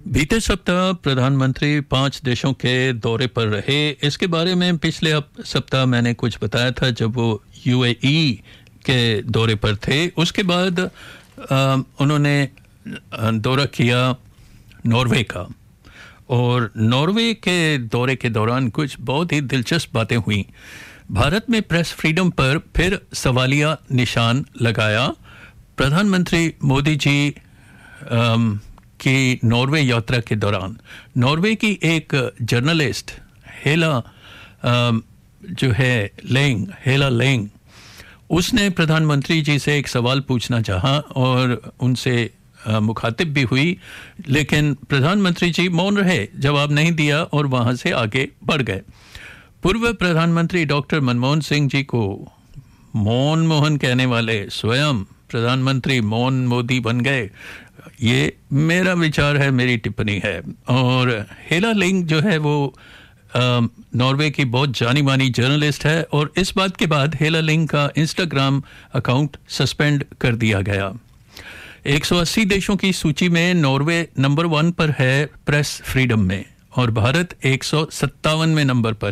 बीते सप्ताह प्रधानमंत्री 5 देशों के दौरे पर रहे। इसके बारे में पिछले सप्ताह मैंने कुछ बताया था जब वो यूएई के दौरे पर थे। उसके बाद उन्होंने दौरा किया नॉर्वे का, और नॉर्वे के दौरे के दौरान कुछ बहुत ही दिलचस्प बातें हुई। भारत में प्रेस फ्रीडम पर फिर सवालिया निशान लगाया। प्रधानमंत्री मोदी जी की नॉर्वे यात्रा के दौरान नॉर्वे की एक जर्नलिस्ट हेला लेंग, उसने प्रधानमंत्री जी से एक सवाल पूछना चाहा और उनसे मुखातिब भी हुई, लेकिन प्रधानमंत्री जी मौन रहे, जवाब नहीं दिया और वहां से आगे बढ़ गए। पूर्व प्रधानमंत्री डॉक्टर मनमोहन सिंह जी को मौन मोहन कहने वाले स्वयं प्रधानमंत्री मौन मोदी बन गए। ये मेरा विचार है, मेरी टिप्पणी है। और हेला लिंग जो है वो नॉर्वे की बहुत जानी मानी जर्नलिस्ट है, और इस बात के बाद हेला लिंग का इंस्टाग्राम अकाउंट सस्पेंड कर दिया गया। 180 देशों की सूची में नॉर्वे नंबर 1 पर है प्रेस फ्रीडम में, और भारत 157वें नंबर पर